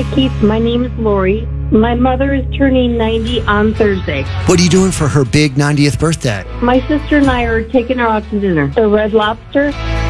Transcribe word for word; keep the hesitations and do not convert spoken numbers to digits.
Hi, Keith. My name is Lori. My mother is turning ninety on Thursday. What are you doing for her big ninetieth birthday? My sister and I are taking her out to dinner. The Red Lobster.